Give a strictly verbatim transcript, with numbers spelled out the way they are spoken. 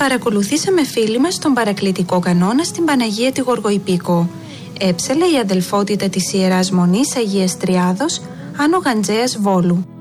παρακολουθήσαμε φίλοι μας τον παρακλητικό κανόνα στην Παναγία τη Γοργοϊππίκο. Έψαλε η αδελφότητα της Ιεράς Μονής Αγίας Τριάδος, Άνω Γαντζέας Βόλου.